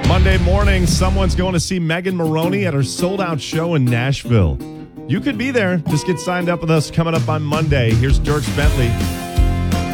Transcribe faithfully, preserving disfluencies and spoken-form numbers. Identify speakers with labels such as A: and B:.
A: Monday morning, someone's going to see Megan Maroney at her sold-out show in Nashville. You could be there. Just get signed up with us coming up on Monday. Here's Dierks Bentley.